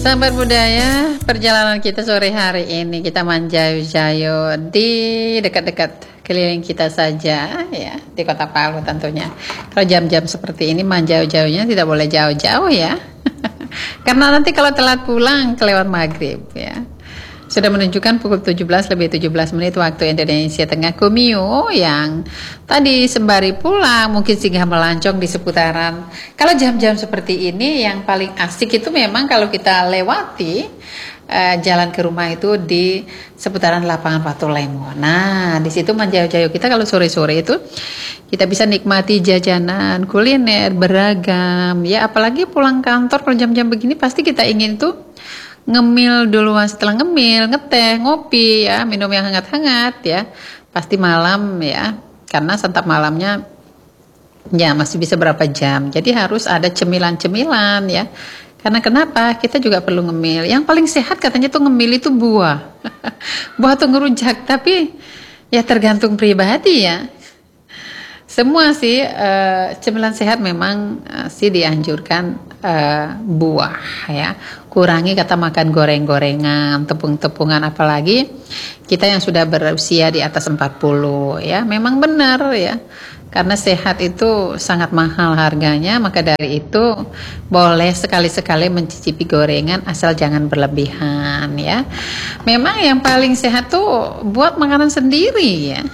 Sahabat budaya, perjalanan kita sore hari ini kita manjayo-jayo di dekat-dekat keliling kita saja ya, di Kota Palu tentunya. Kalau jam-jam seperti ini manjayo-jayonya tidak boleh jauh-jauh ya. Karena nanti kalau telat pulang kelewat maghrib ya. Sudah menunjukkan pukul 17:17 waktu Indonesia Tengah. Kumio yang tadi sembari pulang mungkin singgah melancong di seputaran. Kalau jam-jam seperti ini yang paling asik itu memang kalau kita lewati jalan ke rumah itu di seputaran lapangan Watu Lemo. Nah, di situ manjayo-jayo kita kalau sore-sore itu kita bisa nikmati jajanan, kuliner beragam ya, apalagi pulang kantor kalau jam-jam begini pasti kita ingin tuh ngemil duluan, setelah ngemil, ngeteh, ngopi ya, minum yang hangat-hangat ya. Pasti malam ya, karena santap malamnya ya masih bisa berapa jam. Jadi harus ada cemilan-cemilan ya. Karena kenapa? Kita juga perlu ngemil. Yang paling sehat katanya tuh ngemil itu buah. Buah atau ngerujak, tapi ya tergantung pribadi ya. Semua sih cemilan sehat memang sih dianjurkan buah ya. Kurangi kata makan goreng-gorengan, tepung-tepungan, apalagi kita yang sudah berusia di atas 40 ya. Memang benar ya. Karena sehat itu sangat mahal harganya, maka dari itu boleh sekali-sekali mencicipi gorengan asal jangan berlebihan ya. Memang yang paling sehat tuh buat makanan sendiri ya.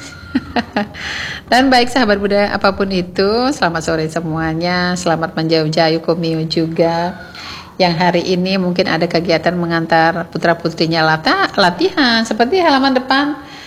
Dan baik sahabat budaya apapun itu, selamat sore semuanya, selamat menjauh-jauh Kumio juga. Yang hari ini mungkin ada kegiatan mengantar putra-putrinya latihan seperti halaman depan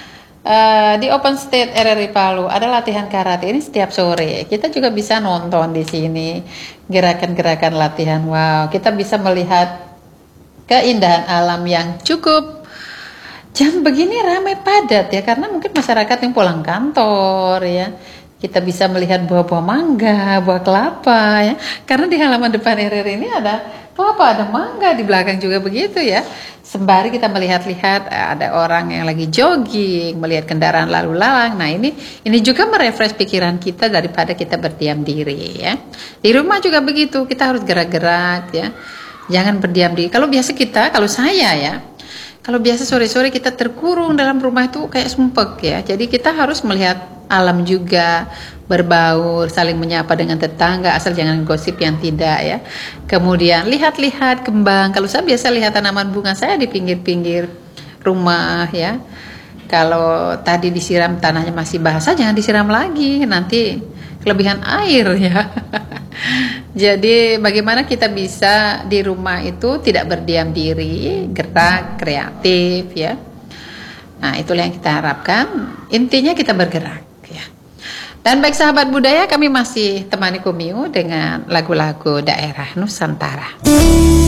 di Open State RRI Palu ada latihan karate ini setiap sore. Kita juga bisa nonton di sini gerakan-gerakan latihan. Wow, kita bisa melihat keindahan alam yang cukup jam begini ramai padat ya, karena mungkin masyarakat yang pulang kantor ya. Kita bisa melihat buah-buah mangga, buah kelapa ya. Karena di halaman depan RRI ini ada kelapa, ada mangga, di belakang juga begitu ya. Sembari kita melihat-lihat ada orang yang lagi jogging, melihat kendaraan lalu lalang. Nah, ini juga merefresh pikiran kita daripada kita berdiam diri ya. Di rumah juga begitu, kita harus gerak-gerak ya. Jangan berdiam diri. Kalau saya ya, kalau biasa sore-sore kita terkurung dalam rumah itu kayak sumpek ya. Jadi kita harus melihat alam juga, berbaur, saling menyapa dengan tetangga, asal jangan gosip yang tidak ya. Kemudian lihat-lihat kembang. Kalau saya biasa lihat tanaman bunga saya di pinggir-pinggir rumah ya. Kalau tadi disiram tanahnya masih basah, jangan disiram lagi, nanti kelebihan air ya. Jadi bagaimana kita bisa di rumah itu tidak berdiam diri, gerak, kreatif ya. Nah, itulah yang kita harapkan. Intinya kita bergerak ya. Dan baik sahabat budaya, kami masih temani Kumio dengan lagu-lagu daerah Nusantara.